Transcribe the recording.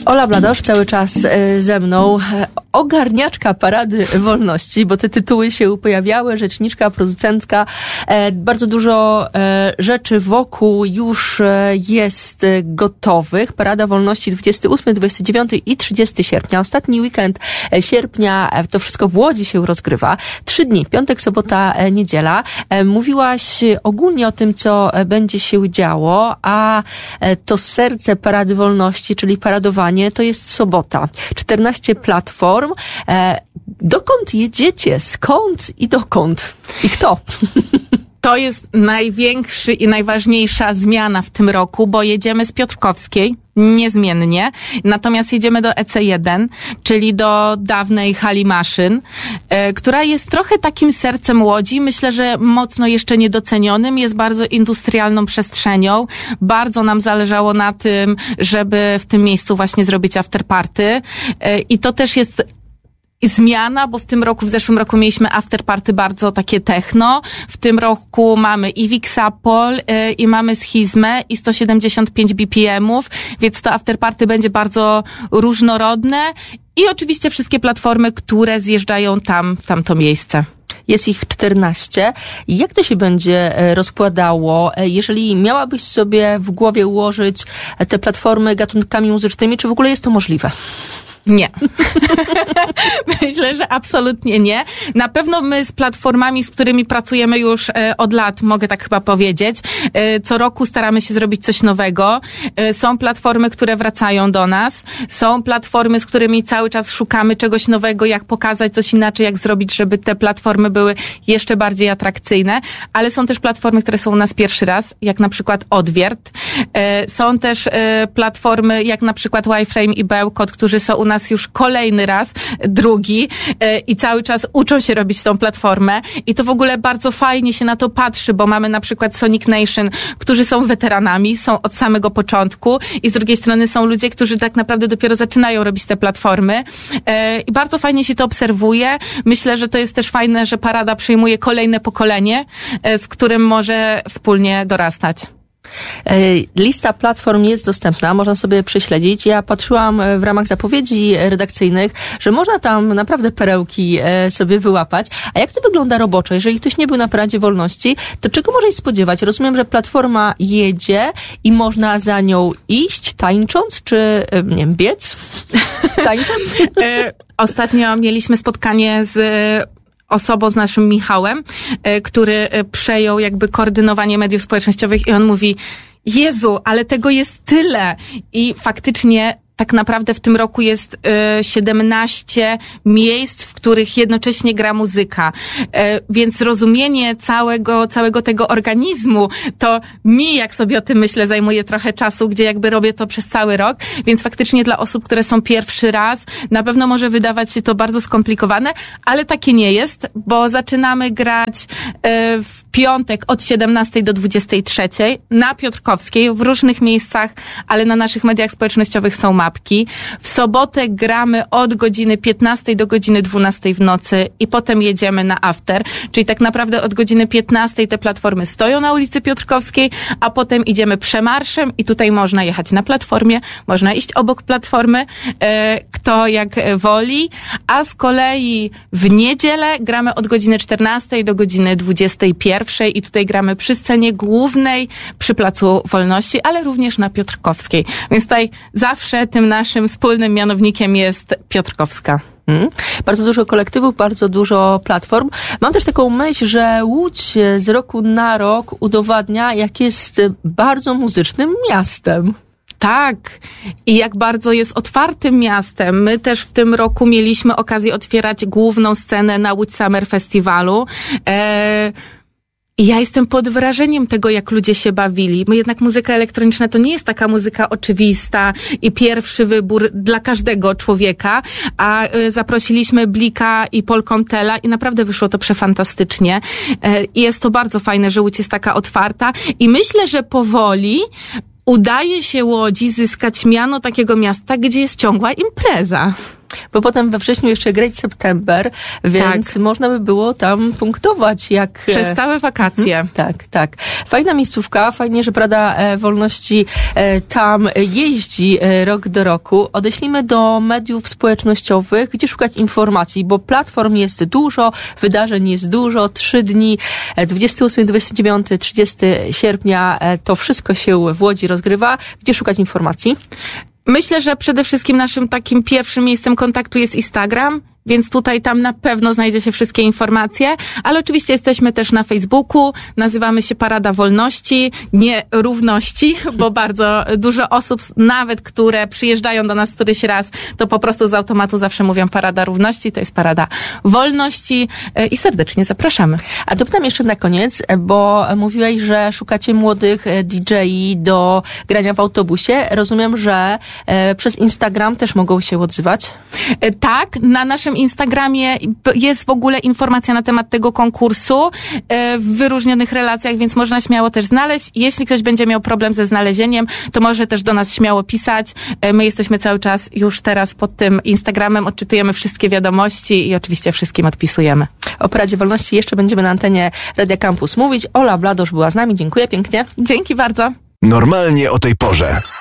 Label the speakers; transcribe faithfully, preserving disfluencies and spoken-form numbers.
Speaker 1: Ola Bladosz cały czas ze mną, ogarniaczka Parady Wolności, bo te tytuły się pojawiały, rzeczniczka, producentka, bardzo dużo rzeczy wokół już jest gotowych. Parada Wolności dwudziestego ósmego, dwudziestego dziewiątego i trzydziestego sierpnia. Ostatni weekend sierpnia, to wszystko w Łodzi się rozgrywa. Trzy dni, piątek, sobota, niedziela. Mówiłaś ogólnie o tym, co będzie się działo, a to serce Parady Wolności, czyli paradowanie, to jest sobota. czternaście platform. Dokąd jedziecie? Skąd i dokąd? I kto?
Speaker 2: To jest największy i najważniejsza zmiana w tym roku, bo jedziemy z Piotrkowskiej, niezmiennie. Natomiast jedziemy do E C jeden, czyli do dawnej hali maszyn, y, która jest trochę takim sercem Łodzi. Myślę, że mocno jeszcze niedocenionym. Jest bardzo industrialną przestrzenią. Bardzo nam zależało na tym, żeby w tym miejscu właśnie zrobić afterparty. Y, I to też jest zmiana, bo w tym roku, w zeszłym roku mieliśmy afterparty bardzo takie techno. W tym roku mamy i Wixapol, yy, i mamy Schizmę i sto siedemdziesiąt pięć B P M-ów, więc to afterparty będzie bardzo różnorodne i oczywiście wszystkie platformy, które zjeżdżają tam, w tamto miejsce.
Speaker 1: Jest ich czternaście. Jak to się będzie rozkładało? Jeżeli miałabyś sobie w głowie ułożyć te platformy gatunkami muzycznymi, czy w ogóle jest to możliwe?
Speaker 2: Nie. Myślę, że absolutnie nie. Na pewno my z platformami, z którymi pracujemy już e, od lat, mogę tak chyba powiedzieć, e, co roku staramy się zrobić coś nowego. E, są platformy, które wracają do nas. Są platformy, z którymi cały czas szukamy czegoś nowego, jak pokazać coś inaczej, jak zrobić, żeby te platformy były jeszcze bardziej atrakcyjne. Ale są też platformy, które są u nas pierwszy raz, jak na przykład Odwiert. E, są też e, platformy, jak na przykład Y-Frame i Bełkot, którzy są u nas nas już kolejny raz, drugi yy, i cały czas uczą się robić tą platformę i to w ogóle bardzo fajnie się na to patrzy, bo mamy na przykład Sonic Nation, którzy są weteranami, są od samego początku i z drugiej strony są ludzie, którzy tak naprawdę dopiero zaczynają robić te platformy yy, i bardzo fajnie się to obserwuje. Myślę, że to jest też fajne, że Parada przyjmuje kolejne pokolenie, yy, z którym może wspólnie dorastać.
Speaker 1: Lista platform jest dostępna, można sobie prześledzić. Ja patrzyłam w ramach zapowiedzi redakcyjnych, że można tam naprawdę perełki sobie wyłapać. A jak to wygląda roboczo? Jeżeli ktoś nie był na Paradzie Wolności, to czego może się spodziewać? Rozumiem, że platforma jedzie i można za nią iść, tańcząc, czy nie wiem, biec? Tańcząc?
Speaker 2: Ostatnio mieliśmy spotkanie z osobą, z naszym Michałem, który przejął jakby koordynowanie mediów społecznościowych i on mówi: Jezu, ale tego jest tyle. I faktycznie tak naprawdę w tym roku jest y, siedemnaście miejsc, w których jednocześnie gra muzyka. Y, więc rozumienie całego, całego tego organizmu, to mi, jak sobie o tym myślę, zajmuje trochę czasu, gdzie jakby robię to przez cały rok. Więc faktycznie dla osób, które są pierwszy raz, na pewno może wydawać się to bardzo skomplikowane, ale takie nie jest, bo zaczynamy grać y, w piątek od siedemnastej do dwudziestej trzeciej na Piotrkowskiej, w różnych miejscach, ale na naszych mediach społecznościowych są mapki. W sobotę gramy od godziny piętnastej do godziny dwunastej w nocy i potem jedziemy na after, czyli tak naprawdę od godziny piętnastej te platformy stoją na ulicy Piotrkowskiej, a potem idziemy przemarszem i tutaj można jechać na platformie, można iść obok platformy, e, kto jak woli, a z kolei w niedzielę gramy od godziny czternastej do godziny dwudziestej pierwszej i tutaj gramy przy scenie głównej, przy Placu Wolności, ale również na Piotrkowskiej. Więc tutaj zawsze tym naszym wspólnym mianownikiem jest Piotrkowska.
Speaker 1: Hmm. Bardzo dużo kolektywów, bardzo dużo platform. Mam też taką myśl, że Łódź z roku na rok udowadnia, jak jest bardzo muzycznym miastem.
Speaker 2: Tak. I jak bardzo jest otwartym miastem. My też w tym roku mieliśmy okazję otwierać główną scenę na Łódź Summer Festiwalu. Eee, I ja jestem pod wrażeniem tego, jak ludzie się bawili. Bo jednak muzyka elektroniczna to nie jest taka muzyka oczywista i pierwszy wybór dla każdego człowieka, a y, zaprosiliśmy Blika i Polkomtela i naprawdę wyszło to przefantastycznie. Y, I jest to bardzo fajne, że Łódź jest taka otwarta i myślę, że powoli udaje się Łodzi zyskać miano takiego miasta, gdzie jest ciągła impreza.
Speaker 1: Bo potem we wrześniu jeszcze Great September, więc tak. można by było tam punktować jak...
Speaker 2: Przez całe wakacje.
Speaker 1: Hmm? Tak, tak. Fajna miejscówka, fajnie, że Parada Wolności tam jeździ rok do roku. Odeślijmy do mediów społecznościowych, gdzie szukać informacji, bo platform jest dużo, wydarzeń jest dużo, trzy dni, dwudziestego ósmego, dwudziestego dziewiątego, trzydziestego sierpnia, to wszystko się w Łodzi rozgrywa. Gdzie szukać informacji?
Speaker 2: Myślę, że przede wszystkim naszym takim pierwszym miejscem kontaktu jest Instagram, więc tutaj tam na pewno znajdzie się wszystkie informacje, ale oczywiście jesteśmy też na Facebooku, nazywamy się Parada Wolności, nie Równości, bo bardzo dużo osób, nawet które przyjeżdżają do nas któryś raz, to po prostu z automatu zawsze mówią Parada Równości, to jest Parada Wolności i serdecznie zapraszamy.
Speaker 1: A dopytam jeszcze na koniec, bo mówiłaś, że szukacie młodych D J do grania w autobusie. Rozumiem, że przez Instagram też mogą się odzywać?
Speaker 2: Tak, na naszym Instagramie jest w ogóle informacja na temat tego konkursu w wyróżnionych relacjach, więc można śmiało też znaleźć. Jeśli ktoś będzie miał problem ze znalezieniem, to może też do nas śmiało pisać. My jesteśmy cały czas już teraz pod tym Instagramem, odczytujemy wszystkie wiadomości i oczywiście wszystkim odpisujemy.
Speaker 1: O Paradzie Wolności jeszcze będziemy na antenie Radia Campus mówić. Ola Bladosz była z nami. Dziękuję pięknie.
Speaker 2: Dzięki bardzo.
Speaker 3: Normalnie o tej porze.